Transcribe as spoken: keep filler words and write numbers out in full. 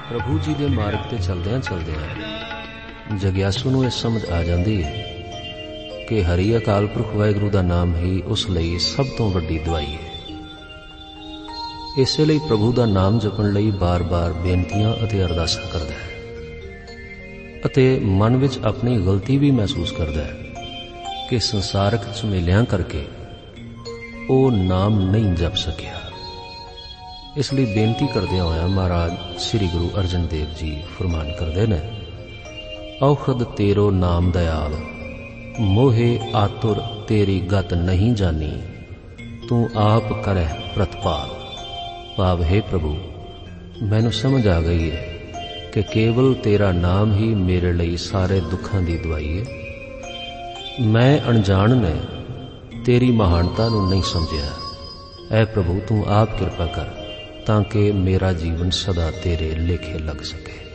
प्रभु जी के मार्ग ते चलदियां चलदियां जग्यासू नूं इह समझ आ जाती है कि हरि अकाल पुरख वाहिगुरू का नाम ही उस लई सब तो वड्डी दवाई है। इसे लई प्रभु का नाम जपण लई बार बार बेनतियां अते अरदासां करदा है अते मन विच अपनी गलती भी महसूस करदा है कि संसारक झमेलियां करके वो नाम नहीं जप सकिया। इसलिए बेनती करदे होया महाराज श्री गुरु अर्जन देव जी फरमान करदे ने, औखद तेरो नाम दयाल, मोहे आतुर तेरी गत नहीं जानी, तू आप करह प्रतपाल। भाव हे प्रभु, मैनू समझ आ गई है कि केवल तेरा नाम ही मेरे लिए सारे दुखों की दवाई है। मैं अनजान ने तेरी महानता नूं नहीं समझिया। ऐ प्रभु, तू आप कृपा कर ताकि मेरा जीवन सदा तेरे लेखे लग सके।